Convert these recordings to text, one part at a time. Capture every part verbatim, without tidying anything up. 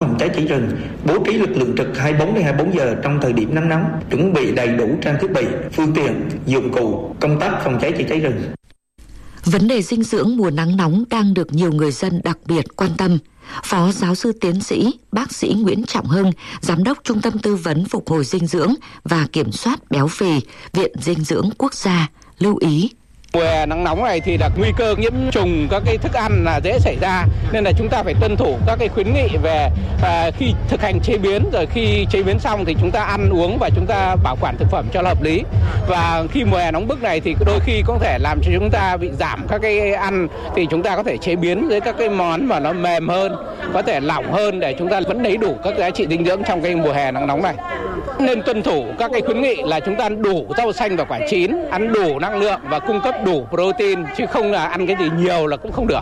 phòng cháy chữa rừng, bố trí lực lượng trực hai mươi bốn trên hai mươi bốn giờ trong thời điểm nắng nóng, chuẩn bị đầy đủ trang thiết bị, phương tiện, dụng cụ, công tác phòng cháy chữa cháy rừng. Vấn đề dinh dưỡng mùa nắng nóng đang được nhiều người dân đặc biệt quan tâm. Phó giáo sư tiến sĩ, bác sĩ Nguyễn Trọng Hưng, Giám đốc Trung tâm Tư vấn Phục hồi Dinh dưỡng và Kiểm soát Béo phì, Viện Dinh dưỡng Quốc gia, lưu ý. Mùa nắng nóng này thì là nguy cơ nhiễm trùng các cái thức ăn là dễ xảy ra, nên là chúng ta phải tuân thủ các cái khuyến nghị về à, khi thực hành chế biến, rồi khi chế biến xong thì chúng ta ăn uống và chúng ta bảo quản thực phẩm cho hợp lý. Và khi mùa hè nóng bức này thì đôi khi có thể làm cho chúng ta bị giảm các cái ăn, thì chúng ta có thể chế biến với các cái món mà nó mềm hơn, có thể lỏng hơn để chúng ta vẫn lấy đủ các giá trị dinh dưỡng trong cái mùa hè nắng nóng này. Nên tuân thủ các cái khuyến nghị là chúng ta ăn đủ rau xanh và quả chín, ăn đủ năng lượng và cung cấp đủ protein, chứ không là ăn cái gì nhiều là cũng không được.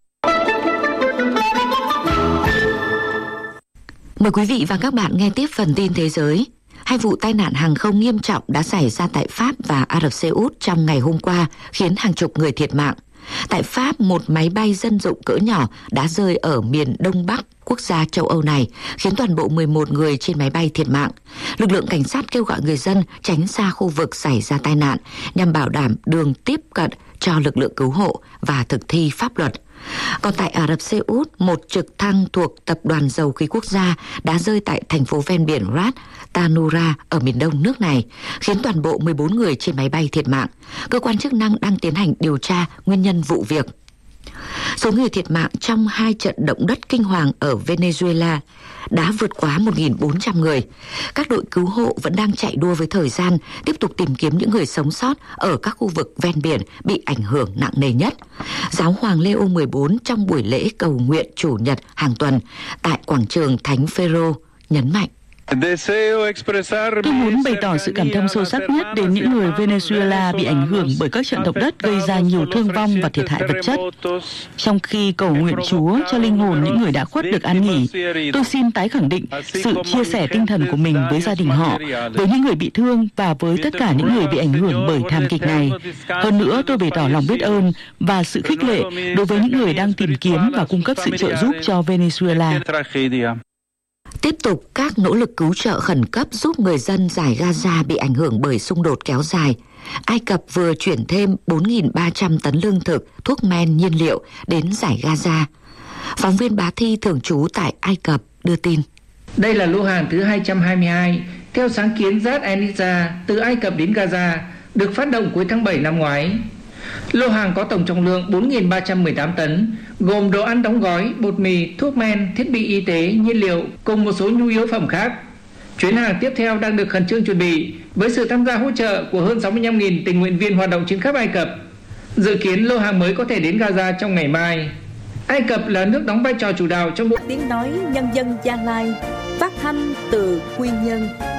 Mời quý vị và các bạn nghe tiếp phần tin thế giới. Hai vụ tai nạn hàng không nghiêm trọng đã xảy ra tại Pháp và Ả Rập Xê Út trong ngày hôm qua, khiến hàng chục người thiệt mạng. Tại Pháp, một máy bay dân dụng cỡ nhỏ đã rơi ở miền Đông Bắc quốc gia châu Âu này, khiến toàn bộ mười một người trên máy bay thiệt mạng. Lực lượng cảnh sát kêu gọi người dân tránh xa khu vực xảy ra tai nạn nhằm bảo đảm đường tiếp cận cho lực lượng cứu hộ và thực thi pháp luật. Còn tại Ả Rập Xê Út, một trực thăng thuộc Tập đoàn Dầu khí Quốc gia đã rơi tại thành phố ven biển Ras Tanura ở miền đông nước này, khiến toàn bộ mười bốn người trên máy bay thiệt mạng. Cơ quan chức năng đang tiến hành điều tra nguyên nhân vụ việc. Số người thiệt mạng trong hai trận động đất kinh hoàng ở Venezuela đã vượt quá một nghìn bốn trăm người. Các đội cứu hộ vẫn đang chạy đua với thời gian, tiếp tục tìm kiếm những người sống sót ở các khu vực ven biển bị ảnh hưởng nặng nề nhất. Giáo hoàng Leo mười bốn trong buổi lễ cầu nguyện Chủ nhật hàng tuần tại quảng trường Thánh Phêrô nhấn mạnh: Tôi muốn bày tỏ sự cảm thông sâu sắc nhất đến những người Venezuela bị ảnh hưởng bởi các trận động đất gây ra nhiều thương vong và thiệt hại vật chất. Trong khi cầu nguyện Chúa cho linh hồn những người đã khuất được an nghỉ, tôi xin tái khẳng định sự chia sẻ tinh thần của mình với gia đình họ, với những người bị thương và với tất cả những người bị ảnh hưởng bởi thảm kịch này. Hơn nữa, tôi bày tỏ lòng biết ơn và sự khích lệ đối với những người đang tìm kiếm và cung cấp sự trợ giúp cho Venezuela. Tiếp tục các nỗ lực cứu trợ khẩn cấp giúp người dân Dải Gaza bị ảnh hưởng bởi xung đột kéo dài. Ai Cập vừa chuyển thêm bốn nghìn ba trăm tấn lương thực, thuốc men, nhiên liệu đến Dải Gaza. Phóng viên Bá Thi thường trú tại Ai Cập đưa tin. Đây là lô hàng thứ hai trăm hai mươi hai theo sáng kiến Zat Enisa từ Ai Cập đến Gaza, được phát động cuối tháng bảy năm ngoái. Lô hàng có tổng trọng lượng bốn nghìn ba trăm mười tám tấn, gồm đồ ăn đóng gói, bột mì, thuốc men, thiết bị y tế, nhiên liệu cùng một số nhu yếu phẩm khác. Chuyến hàng tiếp theo đang được khẩn trương chuẩn bị với sự tham gia hỗ trợ của hơn sáu mươi lăm nghìn tình nguyện viên hoạt động trên khắp Ai Cập. Dự kiến lô hàng mới có thể đến Gaza trong ngày mai. Ai Cập là nước đóng vai trò chủ đạo trong bộ tiếng nói nhân dân Gia Lai, phát thanh từ Quy Nhơn.